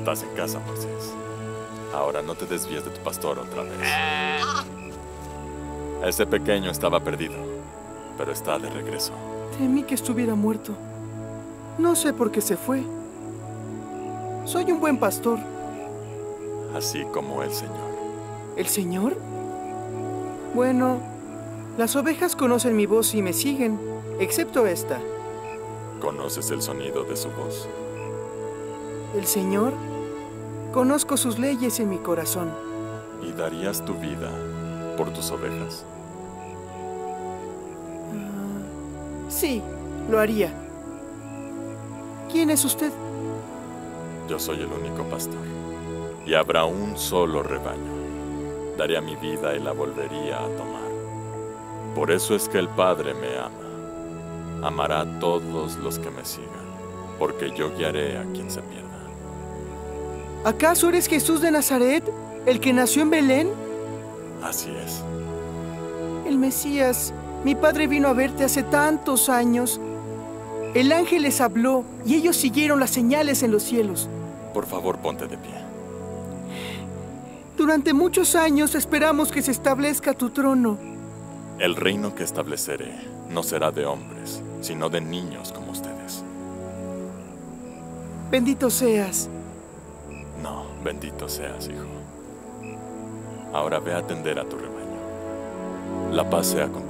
Estás en casa, Moisés. Ahora no te desvíes de tu pastor otra vez. Ese pequeño estaba perdido, pero está de regreso. Temí que estuviera muerto. No sé por qué se fue. Soy un buen pastor. Así como el Señor. ¿El Señor? Bueno, las ovejas conocen mi voz y me siguen, excepto esta. ¿Conoces el sonido de su voz? ¿El Señor? Conozco sus leyes en mi corazón. ¿Y darías tu vida por tus ovejas? Sí, lo haría. ¿Quién es usted? Yo soy el único pastor. Y habrá un solo rebaño. Daría mi vida y la volvería a tomar. Por eso es que el Padre me ama. Amará a todos los que me sigan, porque yo guiaré a quien se pierda. ¿Acaso eres Jesús de Nazaret, el que nació en Belén? Así es. El Mesías, mi padre vino a verte hace tantos años. El ángel les habló y ellos siguieron las señales en los cielos. Por favor, ponte de pie. Durante muchos años esperamos que se establezca tu trono. El reino que estableceré no será de hombres, sino de niños como ustedes. Bendito seas. No, bendito seas, hijo. Ahora ve a atender a tu rebaño. La paz sea contigo.